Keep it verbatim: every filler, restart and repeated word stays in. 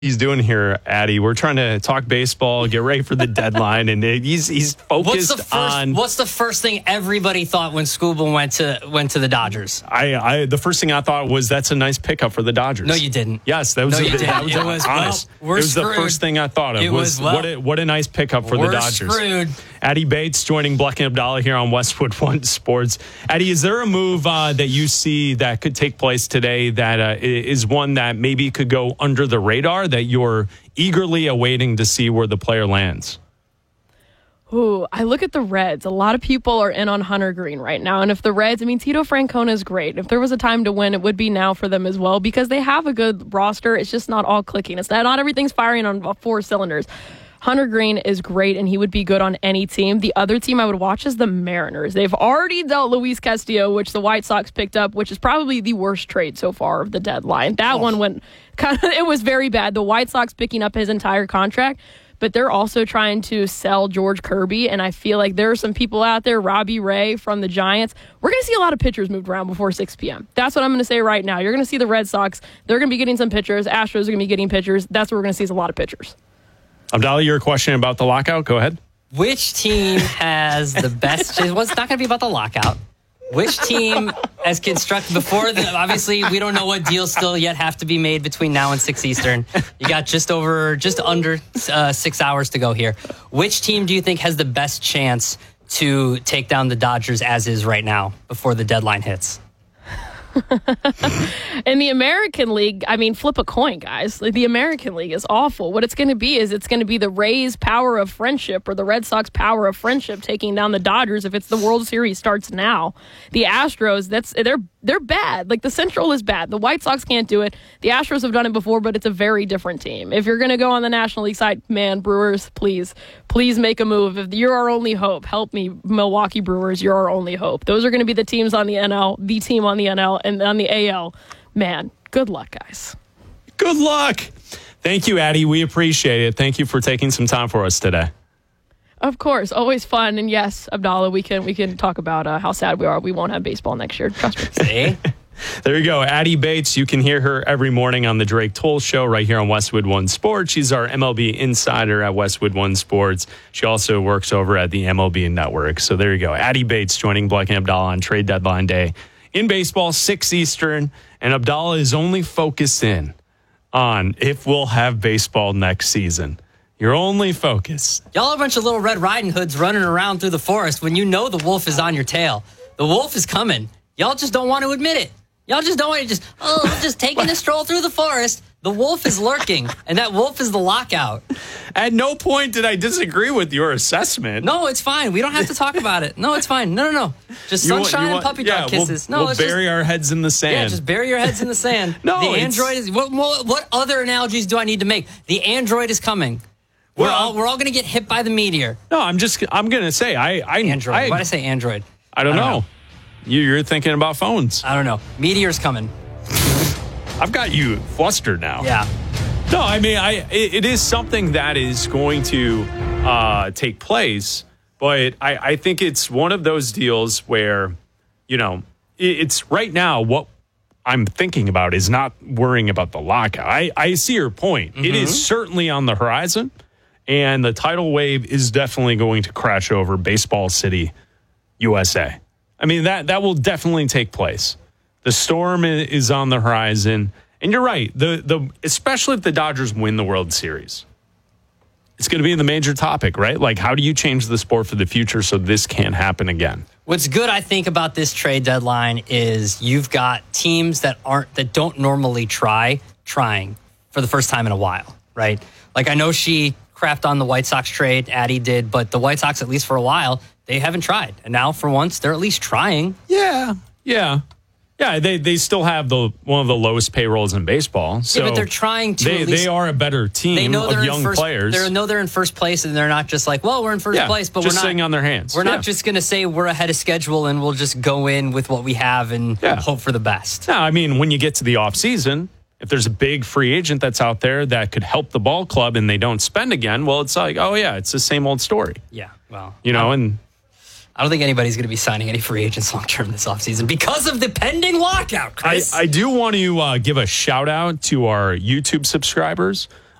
he's doing here, Addy. We're trying to talk baseball, get ready for the deadline, and he's he's focused what's the first, on. What's the first thing everybody thought when Scooble went to went to the Dodgers? I, I the first thing I thought was that's a nice pickup for the Dodgers. No, you didn't. Yes, that was. No, a, you didn't. That was, It was, honest. well, we're it was screwed. the first thing I thought of. It was, was well, what a what a nice pickup for we're the Dodgers. Screwed. Addy Bates joining Bleck and Abdallah here on Westwood One Sports. Addy, is there a move uh, that you see that could take place today that uh, is one that maybe could go under the radar that you're eagerly awaiting to see where the player lands? Ooh, I look at the Reds. A lot of people are in on Hunter Green right now. And if the Reds, I mean, Tito Francona is great. If there was a time to win, it would be now for them as well because they have a good roster. It's just not all clicking. It's not, not everything's firing on four cylinders. Hunter Green is great, and he would be good on any team. The other team I would watch is the Mariners. They've already dealt Luis Castillo, which the White Sox picked up, which is probably the worst trade so far of the deadline. That oh. one went kind of, it was very bad. The White Sox picking up his entire contract, but they're also trying to sell George Kirby, and I feel like there are some people out there, Robbie Ray from the Giants. We're going to see a lot of pitchers moved around before six p.m. That's what I'm going to say right now. You're going to see the Red Sox. They're going to be getting some pitchers. Astros are going to be getting pitchers. That's what we're going to see is a lot of pitchers. Abdallah, your question about the lockout? Go ahead. Which team has the best? Well, it's not going to be about the lockout. Which team has constructed before the? Obviously, we don't know what deals still yet have to be made between now and six Eastern. You got just over, just under uh, six hours to go here. Which team do you think has the best chance to take down the Dodgers as is right now before the deadline hits? In the American League, I mean, flip a coin, guys. Like, the American League is awful. What it's going to be is it's going to be the Rays' power of friendship or the Red Sox power of friendship taking down the Dodgers if it's the World Series starts now. The Astros, that's they're they're bad. Like, the Central is bad. The White Sox can't do it. The Astros have done it before, but it's a very different team. If you're going to go on the National League side, man, Brewers, please, please make a move. If you're our only hope, help me, Milwaukee Brewers, you're our only hope. Those are going to be the teams on the N L, the team on the N L, and on the A L. Man, good luck, guys. Good luck. Thank you, Addy. We appreciate it. Thank you for taking some time for us today. Of course, always fun. And yes, Abdallah, we can we can talk about uh, how sad we are. We won't have baseball next year. Trust me. See? There you go. Addy Bates. You can hear her every morning on the Drake Toll Show right here on Westwood One Sports. She's our M L B insider at Westwood One Sports. She also works over at the M L B Network. So there you go. Addy Bates joining Bleck and Abdallah on trade deadline day in baseball, six Eastern. And Abdallah is only focused in on if we'll have baseball next season. Your only focus. Y'all are a bunch of little Red Riding Hoods running around through the forest when you know the wolf is on your tail. The wolf is coming. Y'all just don't want to admit it. Y'all just don't want to just, oh, just taking a stroll through the forest. The wolf is lurking, and that wolf is the lockout. At no point did I disagree with your assessment. No, it's fine. We don't have to talk about it. No, it's fine. No, no, no. Just You want- sunshine you want- and puppy yeah, dog kisses. We'll, no, we'll it's bury just, our heads in the sand. yeah, just bury your heads in the sand. No, the it's- android is. What, what, what other analogies do I need to make? The android is coming. We're Well- all we're all going to get hit by the meteor. No, I'm just, I'm going to say, I, I, Android. I, Why did I say android? I don't, I don't know. know. You, you're thinking about phones. I don't know. Meteor's coming. I've got you flustered now. Yeah. No, I mean, I it, it is something that is going to uh, take place, but I, I think it's one of those deals where, you know, it, it's right now what I'm thinking about is not worrying about the lockout. I, I see your point. Mm-hmm. It is certainly on the horizon, and the tidal wave is definitely going to crash over Baseball City, U S A. I mean, that that will definitely take place. The storm is on the horizon. And you're right. The the especially if the Dodgers win the World Series, it's going to be the major topic, right? Like, how do you change the sport for the future so this can't happen again? What's good, I think, about this trade deadline is you've got teams that aren't that don't normally try trying for the first time in a while, right? Like, I know she crapped on the White Sox trade, Addy did, but the White Sox, at least for a while, they haven't tried, and now for once, they're at least trying. Yeah, yeah. Yeah, they, they still have the one of the lowest payrolls in baseball. So yeah, but they're trying to. They, at least, they are a better team they know they're of in young first, players. They know they're in first place, and they're not just like, well, we're in first yeah, place, but just we're not sitting on their hands. We're yeah. not just going to say we're ahead of schedule and we'll just go in with what we have and yeah. hope for the best. No, I mean, when you get to the offseason, if there's a big free agent that's out there that could help the ball club and they don't spend again, well, it's like, oh, yeah, it's the same old story. Yeah, well. You know, and I don't think anybody's going to be signing any free agents long-term this offseason because of the pending lockout, Chris. I, I do want to uh, give a shout-out to our YouTube subscribers.